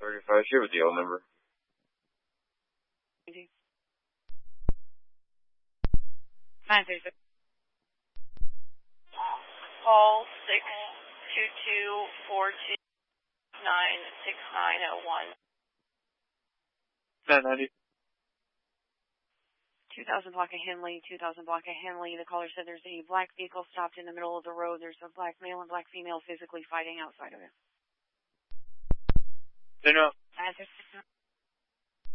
35, you have a deal number. Fine, 36. Call 622-429-6901. 1090. 2000 block of Henley, 2000 block of Henley. The caller said there's a black vehicle stopped in the middle of the road. There's a black male and black female physically fighting outside of it. No.